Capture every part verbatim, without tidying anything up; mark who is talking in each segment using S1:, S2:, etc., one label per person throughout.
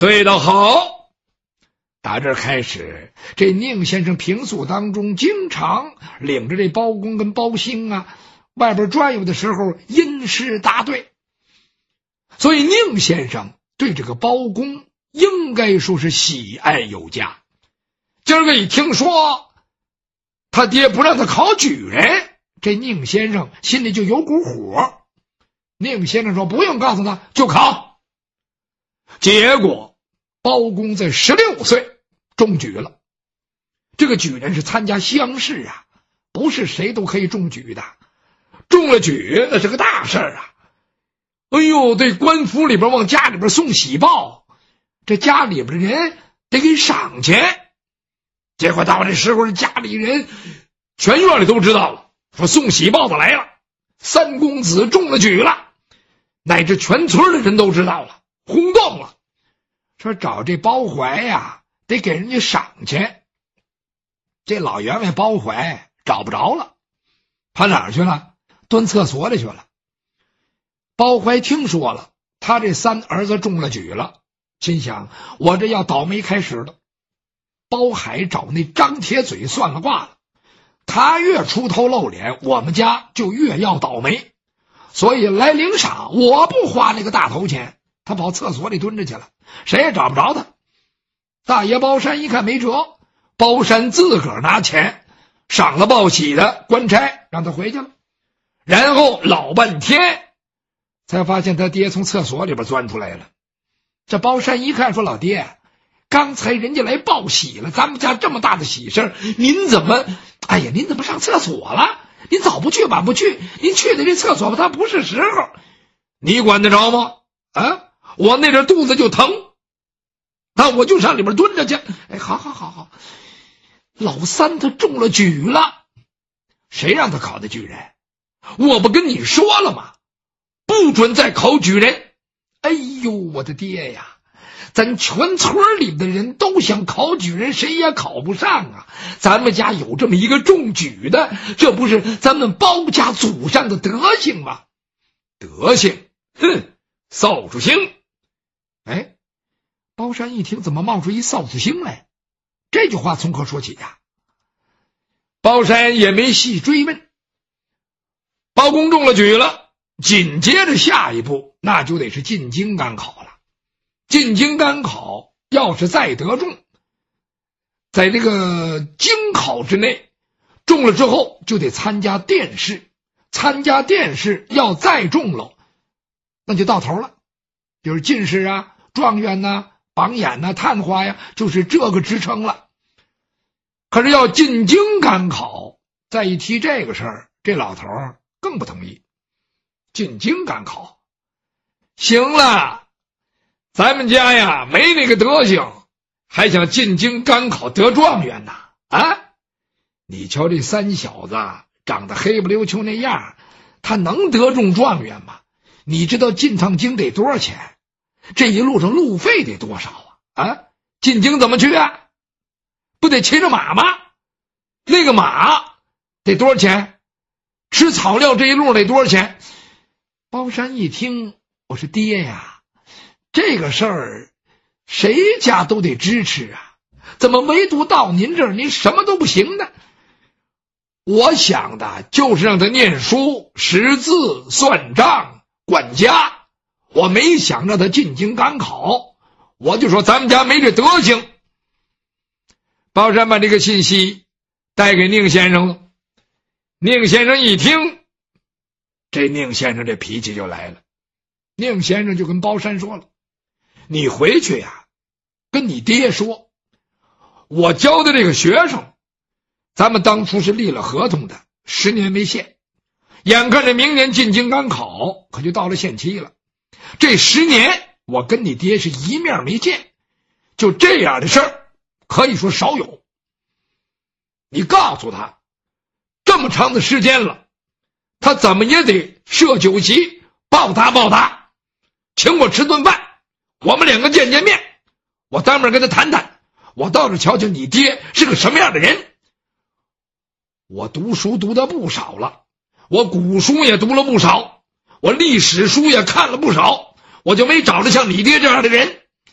S1: 对得好。打这儿开始，这宁先生平素当中经常领着这包公跟包兴啊外边转悠的时候因事答对，所以宁先生对这个包公应该说是喜爱有加。今儿个一听说他爹不让他考举人，这宁先生心里就有股火。宁先生说不用告诉他，就考。结果包公在十六岁中举了。这个举人是参加乡试啊，不是谁都可以中举的。中了举那是个大事啊！哎呦，对官府里边往家里边送喜报，这家里边的人得给赏钱。结果到这时候，家里人全院里都知道了，说送喜报的来了，三公子中了举了，乃至全村的人都知道了，轰动了，说找这包怀呀，得给人家赏钱。这老员外包怀找不着了，跑哪儿去了？蹲厕所里去了。包怀听说了，他这三儿子中了举了，心想我这要倒霉开始了。包海找那张铁嘴算了卦了，他越出头露脸，我们家就越要倒霉，所以来领赏我不花那个大头钱。他跑厕所里蹲着去了，谁也找不着他。大爷包山一看没辙，包山自个儿拿钱赏了报喜的官差，让他回去了。然后老半天才发现他爹从厕所里边钻出来了。这包山一看说，老爹，刚才人家来报喜了，咱们家这么大的喜事，您怎么哎呀您怎么上厕所了？您早不去晚不去，您去的这厕所它不是时候。你管得着吗？啊，我那阵肚子就疼，那我就上里边蹲着去。哎，好好好好，老三他中了举了。谁让他考的举人？我不跟你说了吗？不准再考举人。哎呦，我的爹呀，咱全村里的人都想考举人，谁也考不上啊。咱们家有这么一个中举的，这不是咱们包家祖上的德行吗？德行？哼，臊出星。哎，包山一听怎么冒出一臊出星来？这句话从何说起呀？包山也没细追问。包公中了举了，紧接着下一步那就得是进京赶考了。进京赶考要是再得中，在这个京考之内中了之后，就得参加殿试。参加殿试要再中了，那就到头了，就是进士啊、状元呐、榜眼呐、探花呀，就是这个职称了。可是要进京赶考，再一提这个事儿，这老头儿更不同意。进京赶考，行了，咱们家呀没那个德行，还想进京赶考得状元呐？啊，你瞧这三小子长得黑不溜秋那样，他能得中状元吗？你知道进趟京得多少钱？这一路上路费得多少啊？啊，进京怎么去啊？不得骑着马吗？那个马得多少钱？吃草料这一路得多少钱？包山一听，我说爹呀，这个事儿谁家都得支持啊，怎么唯独到您这儿您什么都不行呢？我想的就是让他念书、识字、算账、管家，我没想让他进京赶考，我就说咱们家没这德行。包山把这个信息带给宁先生了。宁先生一听，这宁先生这脾气就来了。宁先生就跟包山说了，你回去呀跟你爹说，我教的这个学生咱们当初是立了合同的，十年没现，眼看着明年进京赶考可就到了限期了，这十年我跟你爹是一面没见，就这样的事儿可以说少有。你告诉他，这么长的时间了，他怎么也得设酒席报答报答，请我吃顿饭，我们两个见见面，我当面跟他谈谈，我倒是瞧瞧你爹是个什么样的人。我读书读的不少了，我古书也读了不少，我历史书也看了不少，我就没找着像你爹这样的人。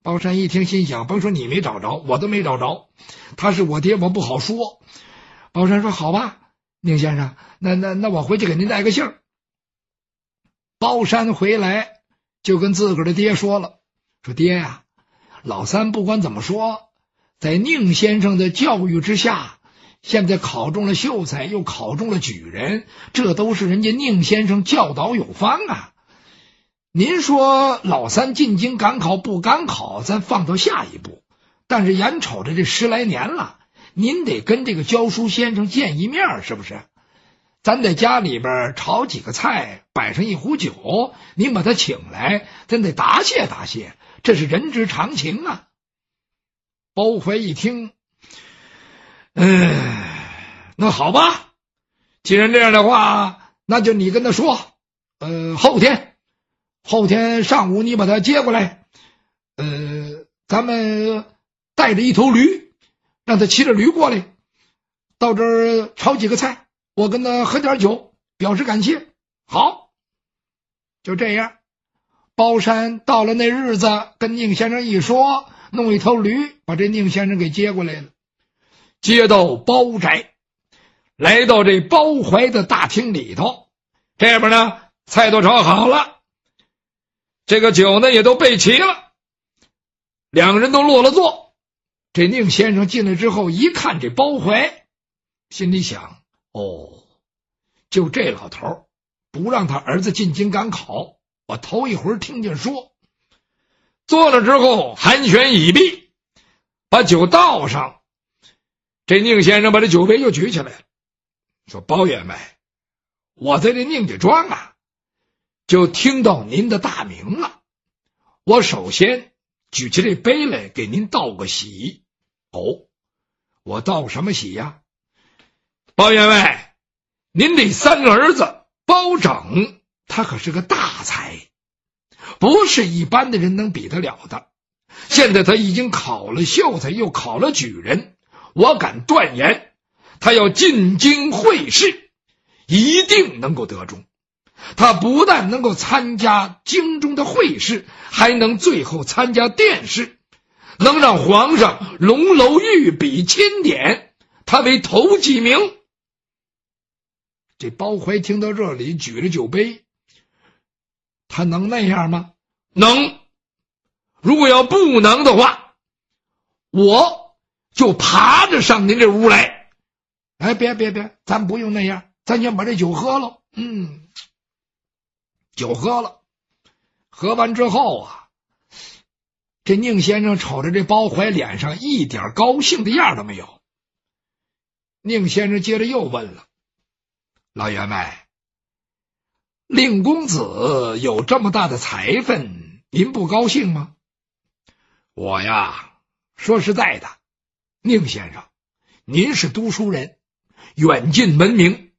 S1: 包山一听心想，甭说你没找着，我都没找着，他是我爹我不好说。包山说好吧，宁先生，那那那我回去给您带个信儿。包山回来就跟自个儿的爹说了，说爹呀、啊，老三不管怎么说，在宁先生的教育之下，现在考中了秀才，又考中了举人，这都是人家宁先生教导有方啊。您说老三进京赶考不赶考，咱放到下一步，但是眼瞅着这十来年了，您得跟这个教书先生见一面，是不是？咱在家里边炒几个菜，摆上一壶酒，您把他请来，咱得答谢答谢，这是人之常情啊。包怀一听，嗯，那好吧，既然这样的话，那就你跟他说，呃，后天后天上午你把他接过来，呃，咱们带着一头驴，让他骑着驴过来，到这儿炒几个菜，我跟他喝点酒，表示感谢。好，就这样。包山到了那日子，跟宁先生一说，弄一头驴把这宁先生给接过来了，接到包宅，来到这包怀的大厅里头。这边呢，菜都炒好了，这个酒呢也都备齐了，两个人都落了座。这宁先生进来之后一看这包怀，心里想，哦，就这老头不让他儿子进京赶考，我头一回听见说。坐了之后寒暄已毕，把酒倒上，这宁先生把这酒杯又举起来了，说包员外，我在这宁家庄啊，就听到您的大名了，我首先举起这杯来给您道个喜。哦，我道什么喜呀？包员外，您这三个儿子包拯，他可是个大才，不是一般的人能比得了的。现在他已经考了秀才，又考了举人，我敢断言，他要进京会试，一定能够得中。他不但能够参加京中的会试，还能最后参加殿试，能让皇上龙楼御笔钦点，他为头几名。这包怀听到这里，举着酒杯，他能那样吗？能。如果要不能的话，我就爬着上您这屋来。哎，别别别，咱不用那样，咱先把这酒喝了。嗯，酒喝了，喝完之后啊，这宁先生瞅着这包怀脸上一点高兴的样都没有。宁先生接着又问了，老员外，令公子有这么大的才分，您不高兴吗？我呀，说实在的，宁先生，您是读书人，远近闻名，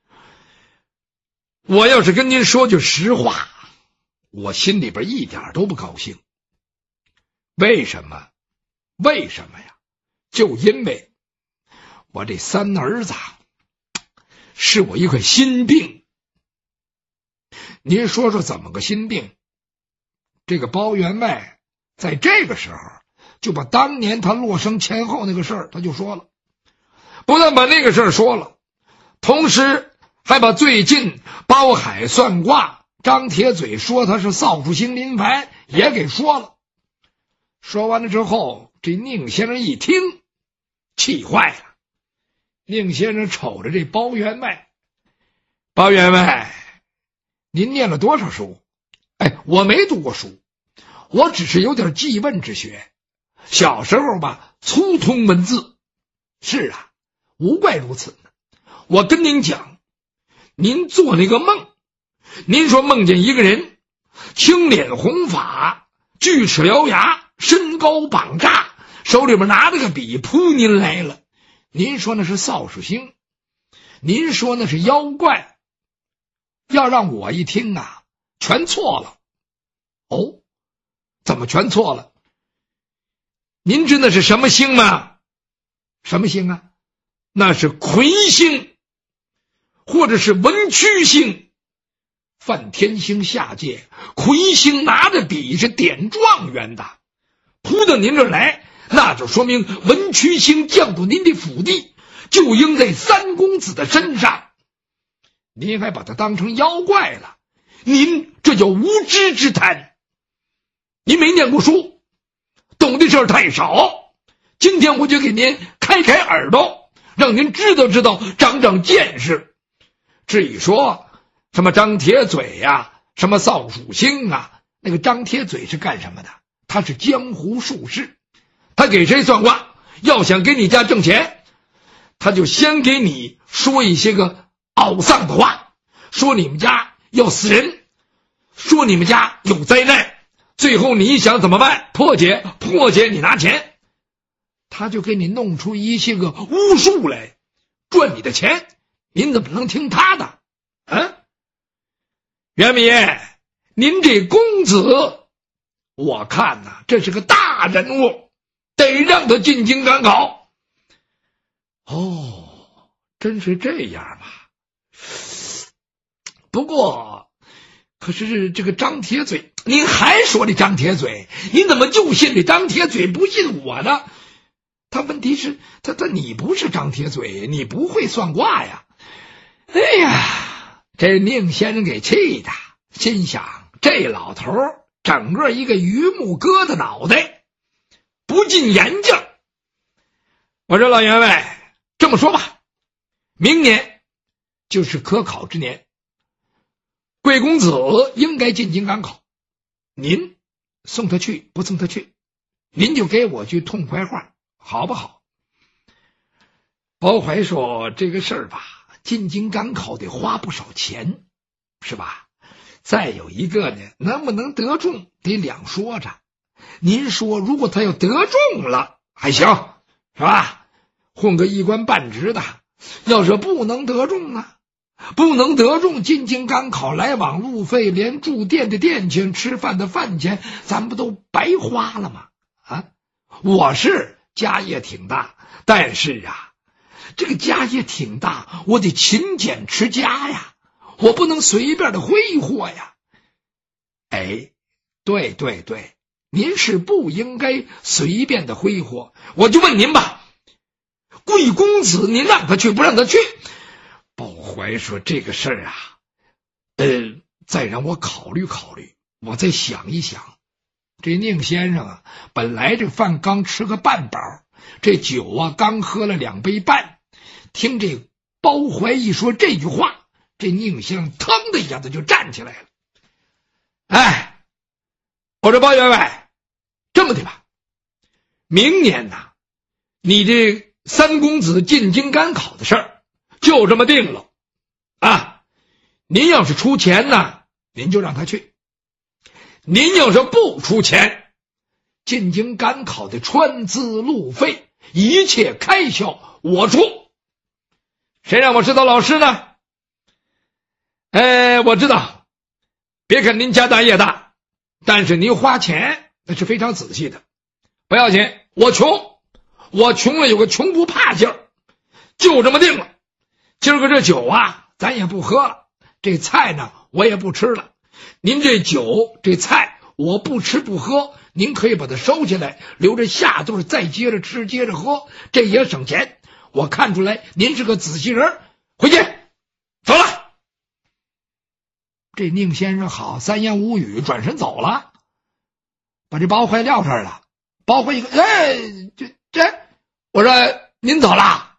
S1: 我要是跟您说句实话，我心里边一点都不高兴。为什么？为什么呀？就因为我这三儿子是我一块心病。您说说怎么个心病？这个包员外在这个时候就把当年他落生前后那个事儿他就说了，不但把那个事儿说了，同时还把最近包海算卦张铁嘴说他是扫帚星临凡也给说了。说完了之后，这宁先生一听气坏了。宁先生瞅着这包员外，包员外，您念了多少书？哎，我没读过书，我只是有点记问之学，小时候吧粗通文字。是啊，无怪如此呢。我跟您讲，您做那个梦，您说梦见一个人青脸红发，锯齿獠牙，身高膀炸，手里边拿着个笔扑您来了，您说那是扫帚星，您说那是妖怪，要让我一听啊，全错了。哦，怎么全错了？您知道是什么星吗？什么星啊？那是魁星，或者是文曲星。梵天星下界，魁星拿着笔是点状元的， 扑到您这儿来，那就说明文曲星降到您的府地，就应在三公子的身上。您还把他当成妖怪了，您这叫无知之谈。您没念过书，懂的事儿太少。今天我就给您开开耳朵，让您知道知道，长长见识。至于说什么张铁嘴呀、啊，什么扫帚星啊，那个张铁嘴是干什么的？他是江湖术士，他给谁算卦？要想给你家挣钱，他就先给你说一些个懊丧的话，说你们家要死人，说你们家有灾难，最后你想怎么办？破解，破解你拿钱，他就给你弄出一些个巫术来赚你的钱，您怎么能听他的？啊，袁明爷，您这公子，我看呐、啊，这是个大人物，得让他进京赶考。哦，真是这样吧？不过，可是这个张铁嘴，您还说这张铁嘴，您怎么就信这张铁嘴，不信我呢？他问题是，他他你不是张铁嘴，你不会算卦呀。哎呀，这宁先生给气的，心想这老头整个一个榆木疙瘩脑袋，不进眼睛。我说老员外，这么说吧，明年就是科考之年，贵公子应该进京赶考，您送他去不送他去，您就给我句痛快话，好不好？包怀说这个事儿吧，进京赶考得花不少钱，是吧？再有一个呢，能不能得中得两说着。您说如果他要得中了还行，是吧？混个一官半职的。要是不能得中呢，不能得中，进京赶考来往路费，连住店的店钱，吃饭的饭钱，咱不都白花了吗？啊，我是家业挺大，但是啊，这个家业挺大，我得勤俭持家呀，我不能随便的挥霍呀。哎，对对对，您是不应该随便的挥霍。我就问您吧，贵公子您让他去不让他去？鲍怀说这个事儿啊，呃，再让我考虑考虑，我再想一想。这宁先生啊，本来这饭刚吃个半饱，这酒啊刚喝了两杯半，听这包怀一说这句话，这宁先生腾的一下子就站起来了。哎，我说包员外，这么的吧，明年呐，你这三公子进京赶考的事儿就这么定了啊！您要是出钱呢，您就让他去；您要是不出钱，进京赶考的穿资路费一切开销我出。谁让我是他老师呢？哎，我知道，别看您家大业大，但是您花钱那是非常仔细的。不要紧，我穷，我穷了有个穷不怕劲儿，就这么定了。今儿个这酒啊，咱也不喝了，这菜呢，我也不吃了。您这酒这菜我不吃不喝，您可以把它收起来，留着下顿再接着吃接着喝，这也省钱。我看出来您是个仔细人，回去走了。这宁先生好，三言五语转身走了，把这包怀撂这儿了。包怀一个，哎，这这，我说您走了。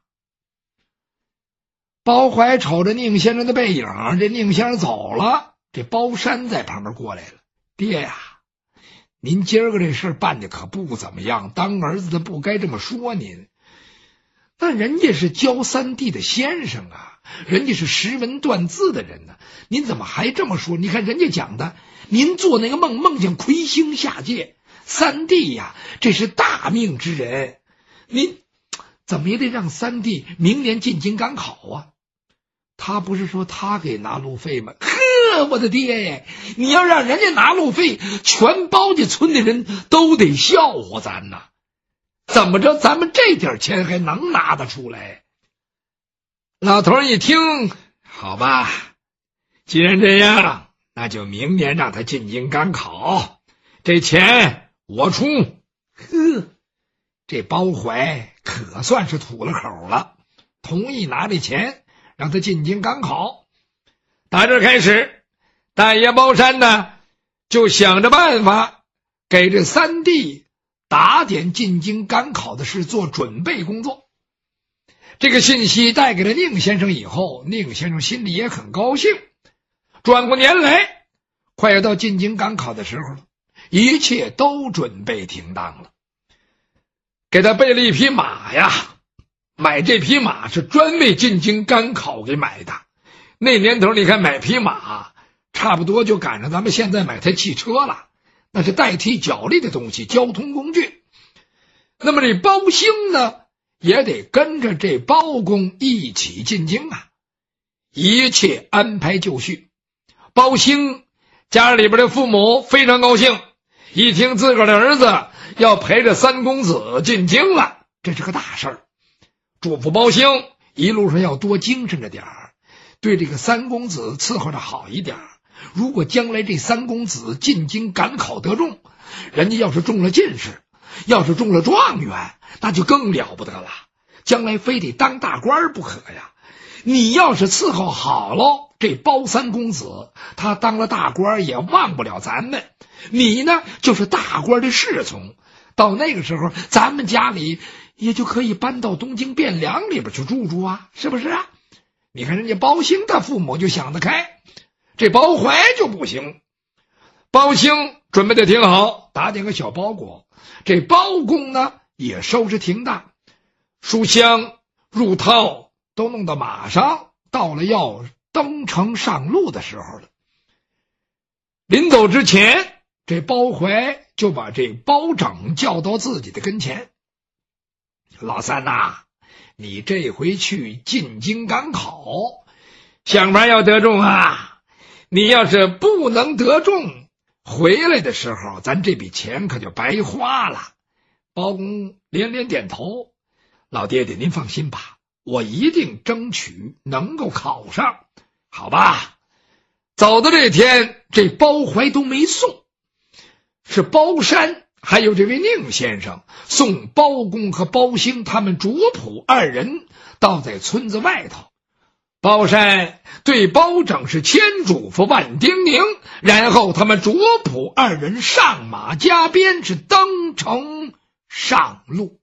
S1: 包怀瞅着宁先生的背影，这宁先生走了，这包山在旁边过来了。爹呀，您今儿个这事办的可不怎么样，当儿子的不该这么说您。但人家是教三弟的先生啊，人家是识文断字的人呢、啊，您怎么还这么说？你看人家讲的，您做那个梦，梦见魁星下界，三弟呀，这是大命之人，您怎么也得让三弟明年进京赶考啊。他不是说他给拿路费吗？呵，我的爹呀，你要让人家拿路费，全包家村的人都得笑话咱呐。怎么着，咱们这点钱还能拿得出来？老头一听，好吧，既然这样，那就明年让他进京赶考，这钱我出， 呵，这包怀可算是吐了口了，同意拿这钱让他进京赶考。打这开始，大爷包山呢就想着办法给这三弟打点进京赶考的事做准备工作。这个信息带给了宁先生以后，宁先生心里也很高兴。转过年来，快要到进京赶考的时候了，一切都准备停当了。给他备了一匹马呀，买这匹马是专为进京赶考给买的。那年头你看买匹马差不多就赶上咱们现在买台汽车了，那是代替脚力的东西，交通工具。那么这包兴呢也得跟着这包公一起进京啊，一切安排就绪。包兴家里边的父母非常高兴，一听自个儿的儿子要陪着三公子进京了，这是个大事儿。嘱咐包兴一路上要多精神着点儿，对这个三公子伺候着好一点。如果将来这三公子进京赶考得中，人家要是中了进士，要是中了状元，那就更了不得了，将来非得当大官不可呀。你要是伺候好喽，这包三公子他当了大官也忘不了咱们，你呢就是大官的侍从，到那个时候咱们家里也就可以搬到东京汴梁里边去住住啊，是不是啊？你看人家包兴他父母就想得开，这包怀就不行。包兴准备的挺好，打点个小包裹，这包公呢也收拾停当，书箱入套都弄到马上，到了要登城上路的时候了。临走之前，这包怀就把这包拯叫到自己的跟前。老三呐、啊，你这回去进京赶考，想法要得中啊！你要是不能得中，回来的时候咱这笔钱可就白花了。包公连连点头，老爹爹您放心吧，我一定争取能够考上。好吧，走的这天，这包怀都没送，是包山还有这位宁先生送包公和包兴他们主仆二人倒在村子外头。包山对包拯是千嘱咐万叮咛，然后他们主仆二人上马加鞭，是登城上路。